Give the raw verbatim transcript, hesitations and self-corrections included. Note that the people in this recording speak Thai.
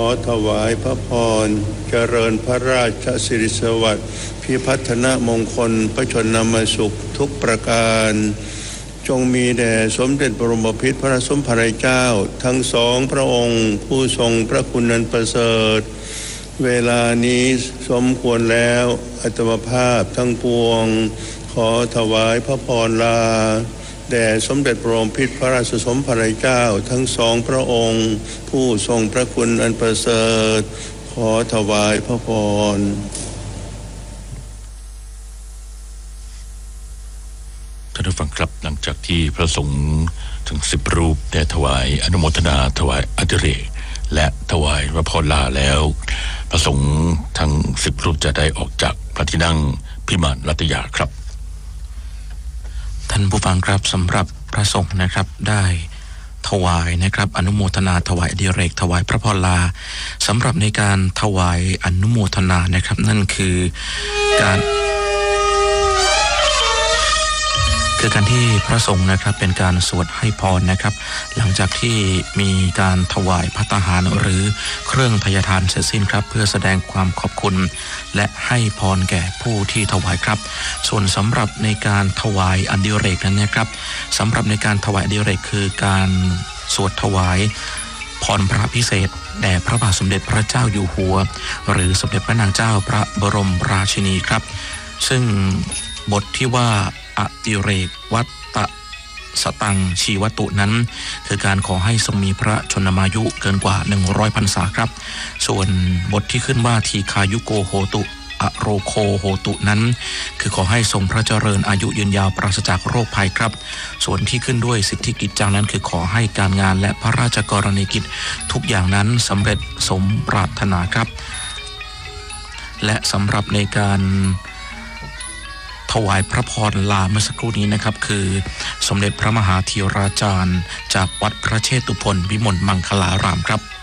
ถวายพระพรเจริญพระราชสิริสวัสดิ์พิพัฒนมงคลพระชนมสุขทุกประการจงมีแด่สมเด็จบรมพิตรพระสมภารเจ้าทั้งสองพระองค์ผู้ทรงพระคุณอันประเสริฐเวลานี้สมควรแล้วอัตมภาพทั้งปวงขอถวายพระพรลาแด่สมเด็จบรมพิตรพระราชสมภารเจ้าทั้งสองพระองค์ผู้ทรงพระคุณอันประเสริฐขอถวายพระพรท่านผู้ฟังครับหลังจากที่พระสงฆ์ถึงสิบรูปได้ถวายอนุโมทนาถวายอดิเรกและถวายพระพรลาแล้วพระสงฆ์ทั้งสิบรูปจะได้ออกจากพระที่นั่งพิมานรัตยาครับท่านผู้ฟังครับสำหรับพระสงฆ์นะครับได้ถวายนะครับอนุโมทนาถวายอดิเรกถวายพระพรลาสำหรับในการถวายอนุโมทนานะครับนั่นคือการคือการที่พระสงฆ์นะครับเป็นการสวดให้พรนะครับหลังจากที่มีการถวายภัตตาหารหรือเครื่องทายทานเสร็จสิ้นครับเพื่อแสดงความขอบคุณและให้พรแก่ผู้ที่ถวายครับส่วนสำหรับในการถวายอดิเรกนั้นนะครับสำหรับในการถวายอดิเรกคือการสวดถวายพรพระพิเศษแด่พระบาทสมเด็จพระเจ้าอยู่หัวหรือสมเด็จพระนางเจ้าพระบรมราชินีครับซึ่งบทที่ว่าอดิเรกวัตตสตังชีวตุนั้นคือการขอให้ทรงมีพระชนมายุเกินกว่าหนึ่งร้อยพรรษาครับส่วนบทที่ขึ้นว่าทีคายุโกโหตุอโรโคโหตุนั้นคือขอให้ทรงพระเจริญอายุยืนยาวปราศจากโรคภัยครับส่วนที่ขึ้นด้วยสิทธิกิจจังนั้นคือขอให้การงานและพระราชกรณียกิจทุกอย่างนั้นสำเร็จสมปรารถนาครับและสำหรับในการถวายพระพรลาเมื่อสักครู่นี้นะครับคือสมเด็จพระมหาธีราจารย์จากวัดพระเชตุพนวิมลมังคลารามครับ